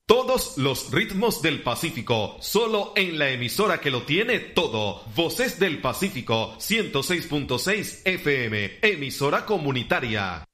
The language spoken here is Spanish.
Todos los ritmos del Pacífico, solo en la emisora que lo tiene todo. Voces del Pacífico, 106.6 FM, emisora comunitaria.